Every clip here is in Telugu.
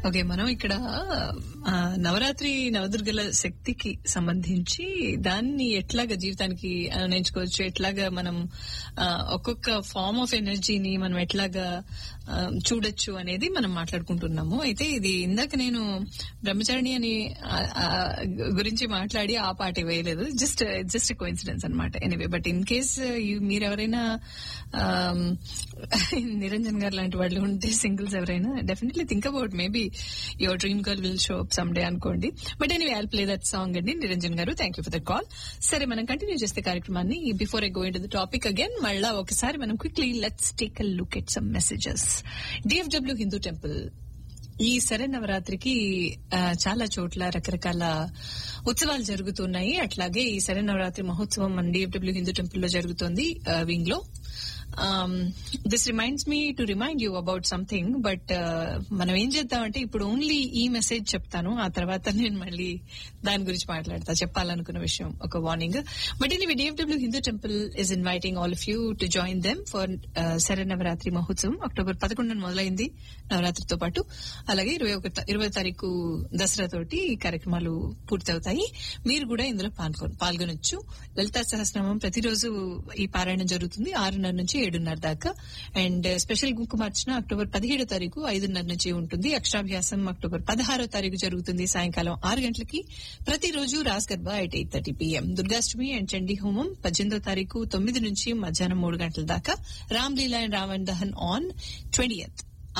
ఓకే, మనం ఇక్కడ నవరాత్రి నవదుర్గల శక్తికి సంబంధించి దాన్ని ఎట్లాగా జీవితానికి అన్వయించుకోవచ్చు, ఎట్లాగా మనం ఒక్కొక్క ఫార్మ్ ఆఫ్ ఎనర్జీని మనం ఎట్లాగా చూడొచ్చు అనేది మనం మాట్లాడుకుంటున్నాము. అయితే ఇది ఇందాక నేను బ్రహ్మచారిణి అని గురించి మాట్లాడి ఆ పాట వేయలేదు, జస్ట్ కోఇన్సిడెన్స్ అనమాట. Anyway, but in case మీరెవరైనా Niranjan గారు లాంటి వాళ్ళు ఉంటే, సింగిల్స్ ఎవరైనా, definitely think about maybe your dream girl will show up some day అనుకోండి. But anyway, I'll play that song అండి. నిరంజన్ గారు, thank you for that call. సరే, మనం కంటిన్యూ చేస్తే కార్యక్రమాన్ని. Before I go into the topic again, మళ్ళా ఒకసారి మనం quickly let's take a look at some messages. DFW Hindu temple ఈ శరన్నవరాత్రికి చాలా చోట్ల రకరకాల ఉత్సవాలు జరుగుతున్నాయి. అట్లాగే ఈ శరన్నవరాత్రి మహోత్సవం మన డిఎఫ్డబ్ల్యూ హిందూ టెంపుల్ లో జరుగుతోంది వింగ్ లో. This reminds me to remind you about something. But మనం ఏం చేద్దామంటే, ఇప్పుడు ఓన్లీ ఈ మెసేజ్ చెప్తాను, ఆ తర్వాత నేను మళ్ళీ దాని గురించి మాట్లాడతా, చెప్పాలనుకున్న విషయం, ఒక warning. But anyway, DFW Hindu temple is inviting all of you to join them for Sharannavaratri మహోత్సవం. అక్టోబర్ 11 మొదలైంది నవరాత్రితో పాటు. అలాగే 20వ తారీఖు దసరా తోటి ఈ కార్యక్రమాలు పూర్తవుతాయి. మీరు కూడా ఇందులో పాల్గొనొచ్చు. లలితా సహస్రనామం ప్రతిరోజు ఈ పారాయణం జరుగుతుంది 6:30 నుంచి 7:30 దాకా. అండ్ స్పెషల్ కుంకుమార్చన అక్టోబర్ 17వ తారీఖు 5:30 నుంచి ఉంటుంది. అక్షరాభ్యాసం అక్టోబర్ 16వ తారీఖు జరుగుతుంది సాయంకాలం 6 గంటలకి. ప్రతిరోజు Ross Garba at 8:30 PM. Durgashtami and Chandi హోమం 18వ తారీఖు 9 నుంచి మధ్యాహ్నం 3 గంటల దాకా. రామ్ లీలా and Raavan Dahan on 20th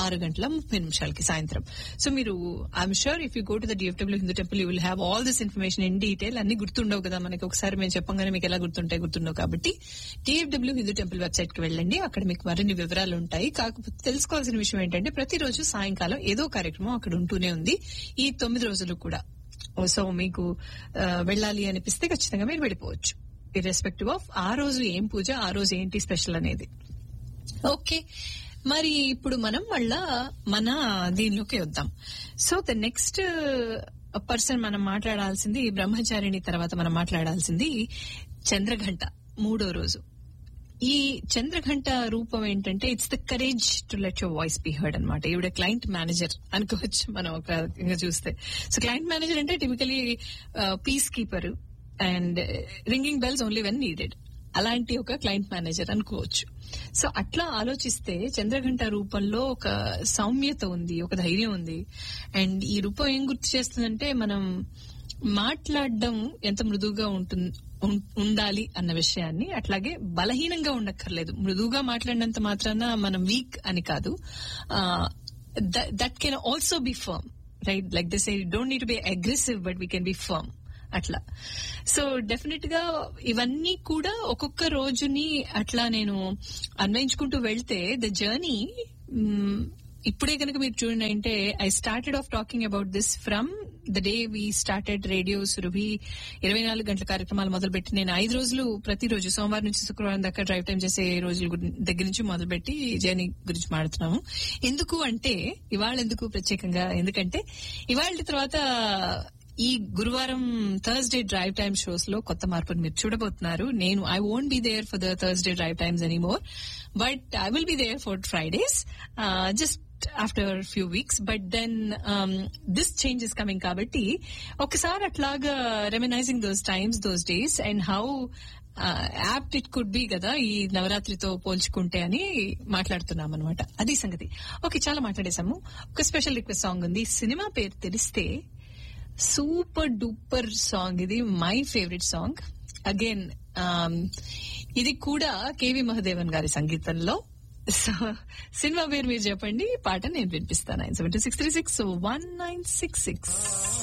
6:30 సాయంత్రం. సో మీరు, I'm sure if you go to the DFW Hindu temple you will have all this information in detail. అన్ని గుర్తుండవు కదా మనకి, ఒకసారి మేము చెప్పంగానే మీకు ఎలా గుర్తుండవు. కాబట్టి డిఎఫ్డబ్ల్యూ హిందూ టెంపుల్ వెబ్సైట్ కి వెళ్ళండి, అక్కడ మీకు మరిన్ని వివరాలు ఉంటాయి. కాకపోతే తెలుసుకోవాల్సిన విషయం ఏంటంటే, ప్రతిరోజు సాయంకాలం ఏదో కార్యక్రమం అక్కడ ఉంటూనే ఉంది ఈ 9 రోజులు కూడా. సో మీకు వెళ్ళాలి అనిపిస్తే ఖచ్చితంగా మీరు వెళ్ళిపోవచ్చు, ఇర్రెస్పెక్టివ్ ఆఫ్ ఆ రోజు ఏం పూజ, ఆ రోజు ఏంటి స్పెషల్ అనేది. ఓకే, మరి ఇప్పుడు మనం మళ్ళా మన దీనిలోకి వద్దాం. సో ద నెక్స్ట్ పర్సన్ మనం మాట్లాడాల్సింది బ్రహ్మచారిణి తర్వాత మనం మాట్లాడాల్సింది చంద్రఘంట 3వ రోజు. ఈ చంద్రఘంట రూపం ఏంటంటే, it's the courage to let your voice be heard అనమాట. ఈవిడ క్లయింట్ మేనేజర్ అనుకోవచ్చు మనం ఒక రకంగా చూస్తే. సో క్లయింట్ మేనేజర్ అంటే typically piece keeper and ringing bells only when needed, అలాంటి ఒక క్లయింట్ మేనేజర్ అనుకోవచ్చు. సో అట్లా ఆలోచిస్తే చంద్రఘంట రూపంలో ఒక సౌమ్యత ఉంది, ఒక ధైర్యం ఉంది. అండ్ ఈ రూపం ఏం గుర్తు చేస్తుందంటే, మనం మాట్లాడడం ఎంత మృదువుగా ఉండాలి అన్న విషయాన్ని, అట్లాగే బలహీనంగా ఉండక్కర్లేదు. మృదువుగా మాట్లాడినంత మాత్రాన మనం వీక్ అని కాదు. That can also be firm, right? Like they say, don't need to be aggressive but we can be firm, అట్లా. సో డెఫినెట్ గా ఇవన్నీ కూడా ఒక్కొక్క రోజుని అట్లా నేను అన్వయించుకుంటూ వెళ్తే ద జర్నీ, ఇప్పుడే కనుక మీరు చూడండి అంటే, I started off talking about this from the day we started radio Surabhi 24 గంటల కార్యక్రమాలు మొదలుపెట్టి, నేను 5 రోజులు ప్రతిరోజు సోమవారం నుంచి శుక్రవారం దాకా డ్రైవ్ టైం చేసే రోజుల దగ్గర నుంచి మొదలుపెట్టి జర్నీ గురించి మాట్లాడుతున్నాము. ఎందుకు అంటే, ఇవాళ ఎందుకు ప్రత్యేకంగా, ఎందుకంటే ఇవాళ తర్వాత ఈ గురువారం థర్స్డే డ్రైవ్ టైమ్ షోస్ లో కొత్త మార్పును మీరు చూడబోతున్నారు. నేను I won't be there for the Thursday drive times anymore, but I will be there for Fridays just after a few weeks. But then this change is coming kabatti ఒకసారి అట్లాగా reminiscing those times, those days and how apt it could be కదా ఈ నవరాత్రితో పోల్చుకుంటే అని మాట్లాడుతున్నాం అనమాట. అది సంగతి. ఓకే, చాలా మాట్లాడేశాము. ఒక స్పెషల్ రిక్వెస్ట్ సాంగ్ ఉంది, సినిమా పేరు తెలిస్తే. సూపర్ డూపర్ సాంగ్ ఇది, మై ఫేవరెట్ సాంగ్. అగైన్ ఇది కూడా కేవి మహదేవన్ గారి సంగీతంలో. సో సినిమా పేరు మీరు చెప్పండి, పాట నేను వినిపిస్తాను. 9726361966.